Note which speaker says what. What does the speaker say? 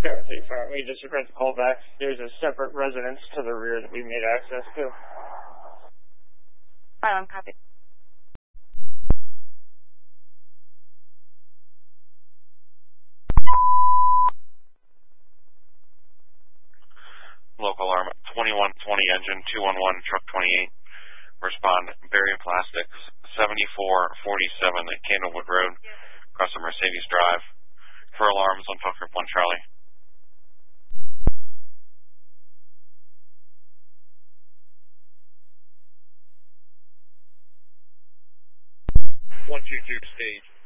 Speaker 1: Guarantee fire. We just request a call back. There's a separate residence to the rear that we made access to.
Speaker 2: File copy.
Speaker 3: Local alarm 2120 engine 211 truck 28. Respond Berry Plastics 7447 at Candlewood Road, across the Mercedes Drive. For alarms on Tucker 1 Charlie.
Speaker 4: 122 stage.